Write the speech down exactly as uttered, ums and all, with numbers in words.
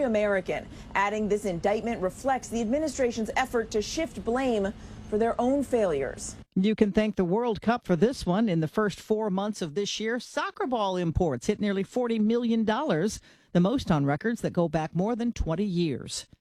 American, adding this indictment reflects the administration's effort to shift blame for their own failures. You can thank the World Cup for this one. In the first four months of this year, soccer ball imports hit nearly forty million dollars, the most on records that go back more than twenty years.